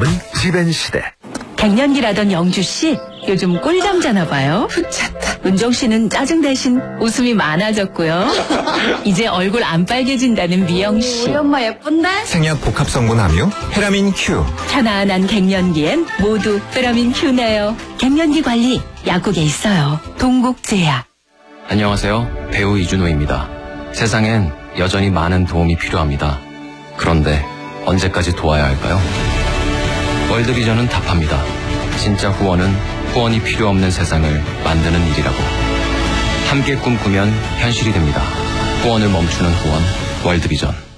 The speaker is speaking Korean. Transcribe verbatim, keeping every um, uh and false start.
삶은 지벤시대. 갱년기라던 영주씨 요즘 꿀잠 자나 봐요. 푸쳤다. 은정씨는 짜증 대신 웃음이 많아졌고요. 이제 얼굴 안 빨개진다는 미영씨. 우리 엄마 예쁜데? 생약 복합 성분 함유 페라민 Q. 편안한 갱년기엔 모두 페라민 Q네요. 갱년기 관리 약국에 있어요. 동국제약. 안녕하세요. 배우 이준호입니다. 세상엔 여전히 많은 도움이 필요합니다. 그런데 언제까지 도와야 할까요? 월드비전은 답합니다. 진짜 후원은 후원이 필요 없는 세상을 만드는 일이라고. 함께 꿈꾸면 현실이 됩니다. 후원을 멈추는 후원, 월드비전.